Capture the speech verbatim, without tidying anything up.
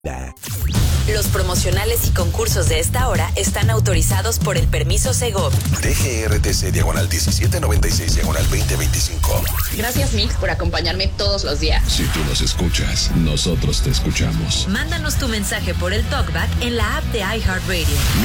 Los promocionales y concursos de esta hora están autorizados por el permiso Segov. D G R T C diagonal diecisiete noventa y seis diagonal veinte veinticinco. Gracias, Mix, por acompañarme todos los días. Si tú nos escuchas, nosotros te escuchamos. Mándanos tu mensaje por el TalkBack en la app de iHeartRadio.